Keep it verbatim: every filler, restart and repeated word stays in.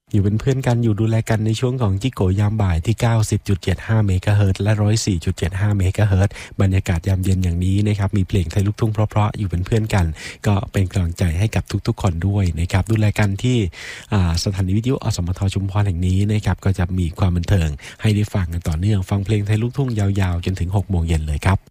อยู่เป็นเพื่อนกันอยู่ดูแลกันในช่วงของจิโกยามบ่ายที่ เก้าสิบจุดเจ็ดห้า เมกะเฮิรตซ์และ หนึ่งร้อยสี่จุดเจ็ดห้า เมกะเฮิรตซ์บรรยากาศยามเย็นอย่างนี้นะครับมีเพลงไทยลูกทุ่งเพราะๆอยู่เป็นเพื่อนกันก็เป็นกำลังใจให้กับทุกๆคนด้วยนะครับดูแลกันที่สถานีวิทยุอสมทชุมพรแห่งนี้นะครับก็จะมีความบันเทิงให้ได้ฟังกันต่อเนื่องฟังเพลงไทยลูกทุ่งยาวๆจนถึง หกโมงเย็นเลยครับ